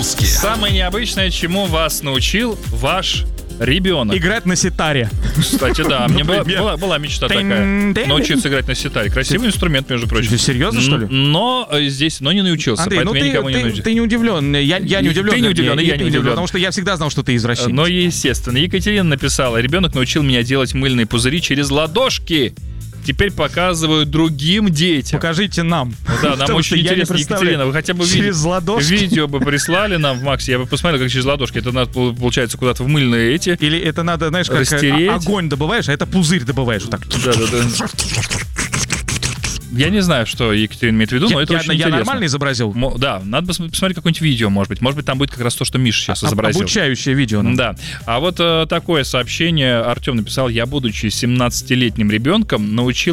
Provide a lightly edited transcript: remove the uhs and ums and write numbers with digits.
выпуске. Самое необычное, чему вас научил ваш ребенок. Играть на ситаре. Кстати, да, мне была мечта такая. Научиться играть на ситаре. Красивый инструмент, между прочим. Ты серьезно, что ли? Но не научился, Андрей, поэтому я никому не научился. ты не удивлен. Я не удивлен. Ты не удивлен, и я не удивлен. Потому что я всегда знал, что ты извращенец. Но, естественно, Екатерина написала: ребенок научил меня делать мыльные пузыри через ладошки. Теперь показываю другим детям. Покажите нам. Да, нам очень интересно, Екатерина, вы хотя бы через ладошки. Видео бы прислали нам в Максе, я бы посмотрел, как через ладошки. Это надо, получается, куда-то в мыльные эти. Или это надо, знаешь, как растереть. Огонь добываешь, а это пузырь добываешь вот так. Да. Я не знаю, что Екатерина имеет в виду, но это очень интересно. Я нормально изобразил? Да, надо посмотреть какое-нибудь видео, может быть. Может быть, там будет как раз то, что Миша сейчас изобразил. Обучающее видео. Да. А вот такое сообщение Артем написал: я, будучи 17-летним ребенком, научил